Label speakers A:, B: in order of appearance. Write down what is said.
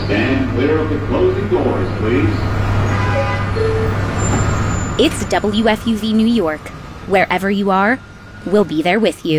A: Stand clear of the closing doors, please.
B: It's WFUV New York. Wherever you are, we'll be there with you.